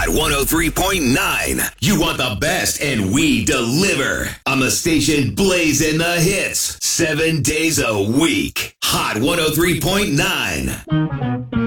Hot 103.9. You want the best, and we deliver. On the station blazing the hits 7 days a week. Hot 103.9.